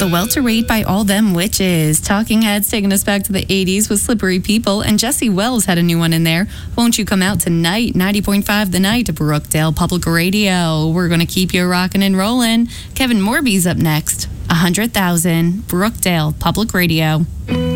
The Welterweight by All Them Witches. Talking Heads taking us back to the 80s with Slippery People, and Jesse Wells had a new one in there. Won't You Come Out Tonight? 90.5 The Night to Brookdale Public Radio. We're going to keep you rocking and rolling. Kevin Morby's up next. 100,000 Brookdale Public Radio.